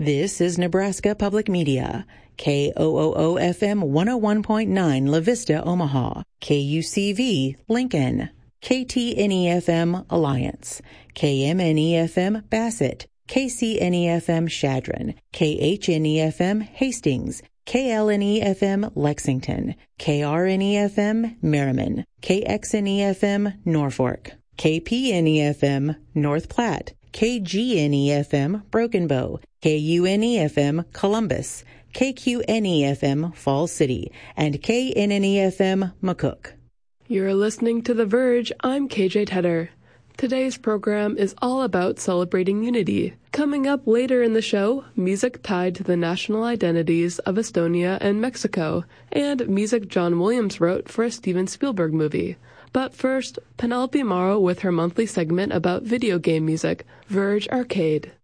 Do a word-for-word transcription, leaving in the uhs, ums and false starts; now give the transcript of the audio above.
This is Nebraska Public Media, K O O O F M one oh one point nine La Vista, Omaha, K U C V, Lincoln, K T N E F M, Alliance, K M N E F M, Bassett, K C N E F M, Shadron, K H N E F M, Hastings, K L N E F M, Lexington, K R N E F M, Merriman, K X N E F M, Norfolk, K P N E F M, North Platte, K G N E F M, Broken Bow, K U N E F M, Columbus, K Q N E F M, Falls City, and K N N E F M, McCook. You're listening to The Verge. I'm K J Tedder. Today's program is all about celebrating unity. Coming up later in the show, music tied to the national identities of Estonia and Mexico, and music John Williams wrote for a Steven Spielberg movie. But first, Penelope Morrow with her monthly segment about video game music, Verge Arcade.